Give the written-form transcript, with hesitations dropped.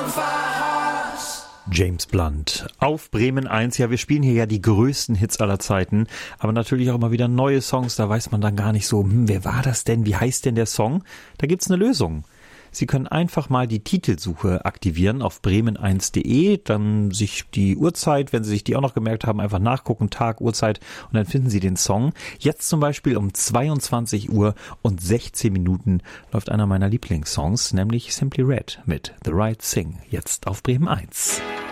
James Blunt auf Bremen 1. Ja, wir spielen hier ja die größten Hits aller Zeiten, aber natürlich auch immer wieder neue Songs. Da weiß man dann gar nicht so, wer war das denn? Wie heißt denn der Song? Da gibt's eine Lösung. Sie können einfach mal die Titelsuche aktivieren auf bremen1.de, dann sich die Uhrzeit, wenn Sie sich die auch noch gemerkt haben, einfach nachgucken, Tag, Uhrzeit, und dann finden Sie den Song. Jetzt zum Beispiel um 22 Uhr und 16 Minuten läuft einer meiner Lieblingssongs, nämlich Simply Red mit The Right Thing, jetzt auf Bremen 1.